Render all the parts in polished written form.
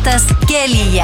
Rytas kelyje.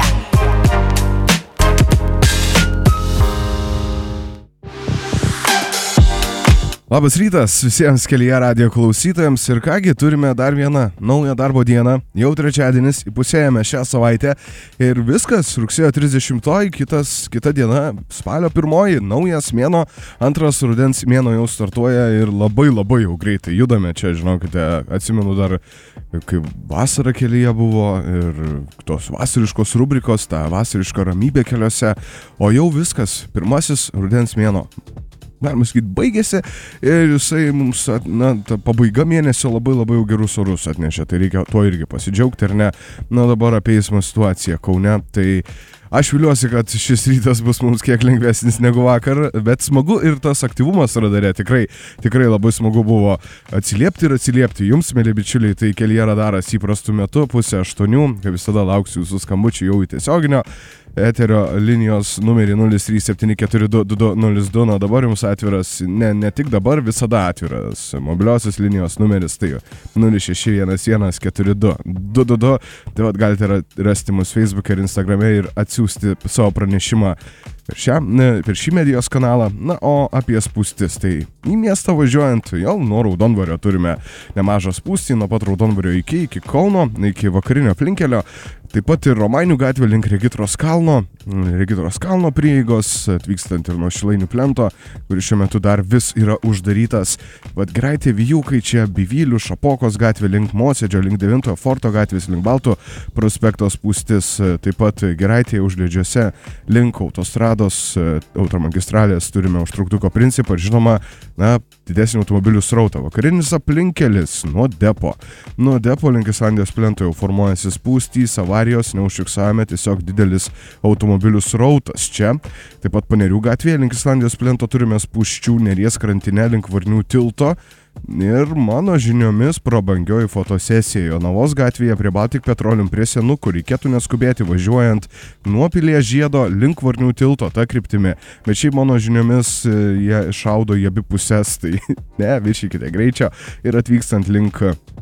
Labas rytas visiems kelyje radijo klausytojams ir kągi, turime dar vieną naują darbo dieną, jau trečiadienis, įpusėjame šią savaitę ir viskas, rugsėjo 30-oji, kita diena, spalio 1-oji, naujas mėnuo, antras rudens mėnuo jau startuoja ir labai jau greitai judame, čia žinokite, atsimenu dar, kai vasara kelyje buvo ir tos vasariškos rubrikos, ta vasariška ramybė keliuose, o jau viskas, pirmasis rudens mėnuo. Galima sakyti, baigėsi ir jisai mums, ta pabaiga mėnesio labai jau gerus orus atnešė, tai reikia tuo irgi pasidžiaugti, ar ne? Na dabar apie eismo situaciją Kaune, tai aš viliuosi, kad šis rytas bus mums kiek lengvesnis negu vakar, bet smagu ir tas aktyvumas radare, tikrai labai smagu buvo atsiliepti jums, mėly bičiuliai, tai kelyje radaras įprastų metu, 7:30, kaip visada lauksiu jūsų skambučių jau į tiesioginio eterio linijos numerį 037422202, na dabar jums atviras, ne tik dabar, visada atviras mobiliosios linijos numeris, tai 06114222, tai vat galite rasti mus Facebook'e ir Instagram'e ir atsiųsti savo pranešimą per šį medijos kanalą. Na, o apie spūstis, tai į miestą važiuojant, jau nuo Raudondvario turime nemažą spūstį, nuo pat Raudondvario iki Kauno, iki vakarinio aplinkelio, taip pat ir Romainių gatvė link Regitros kalno prieigos, atvykstant ir nuo Šilainių plento, kuris šiuo metu dar vis yra uždarytas. Vat Giraitė Vijūkai čia Bivylių, Šapokos gatvė link Mosėdžio, link 9 Forto gatvės, link Baltų prospekto spūstis, taip pat Giraitėje Užliedžiuose link autostrados, automagistralės turime užtruktuko principą ir žinoma, didesnį automobilių srautą. Vakarinis aplinkelis nuo depo link Islandijos plento jau formuojasi spūstys, avarijos, neužfiksavome, tiesiog didelis automobilių srautas čia. Taip pat Panerių gatvėje link Islandijos plento turime spūsčių, Neries krantine link Varnių tilto. Ir mano žiniomis prabangioji fotosesija Jonavos gatvėje prie Baltic Petroleum prie Senukų, reikėtų neskubėti važiuojant nuo Pilies žiedo link Varnių tilto, ta kryptimi. Bet šiaip mano žiniomis jie šaudo į abi pusės, tai viršykite greičio ir atvykstant link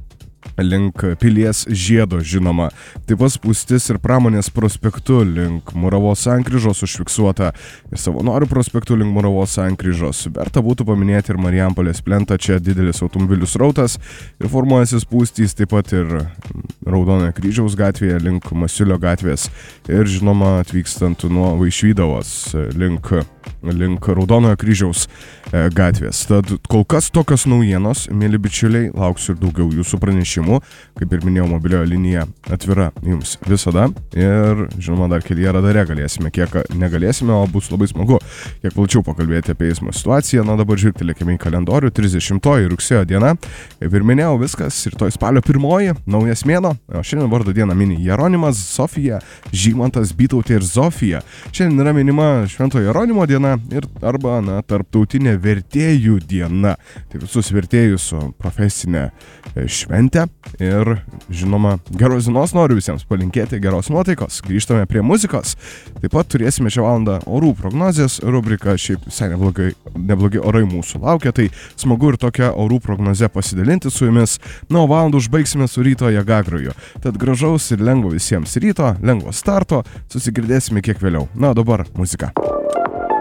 Pilies žiedo, žinoma. Taip pat spūstis ir Pramonės prospektu link Muravos sankryžos užfiksuota ir Savanorių prospektu link Muravos sankryžos. Verta būtų paminėti ir Marijampolės plentą, čia didelis automobilių srautas ir formuojasi spūstys, taip pat ir Raudonojo kryžiaus gatvėje link Masiulio gatvės ir žinoma atvykstant nuo Vaišvydavos link Raudonojo kryžiaus gatvės. Tad kol kas tokios naujienos, mėly bičiuliai, lauksiu ir daugiau jūsų pranešimų. Kaip ir minėjau, mobiliojo linija atvira jums visada ir, žinoma, dar kelyje radare galėsime, kiek negalėsime, o bus labai smagu, kiek plačiau pakalbėti apie eismo situaciją. Na dabar žvilgtelėkime į kalendorių, 30 rugsėjo diena, kaip ir minėjau, viskas, rytoj spalio 1, naujas mėnuo, o šiandien vardo dieną mini Jeronimas, Sofija, Žymantas, Bytautė ir Zofija. Šiandien yra minima Šventojo Jeronimo diena ir arba, tarptautinė vertėjų diena. Tai visus vertėjus su profesinė šventė ir, žinoma, geros dienos noriu visiems palinkėti, geros nuotaikos. Grįžtame prie muzikos. Taip pat turėsime šią valandą orų prognozės rubriką, šiaip visai neblogi orai mūsų laukia, tai smagu ir tokią orų prognozę pasidalinti su jumis. Na, o valandą užbaigsime su ryto Jagagroju. Tad gražaus ir lengvo visiems ryto, lengvo starto, susigirdėsime kiek vėliau. Na, o dabar muzika.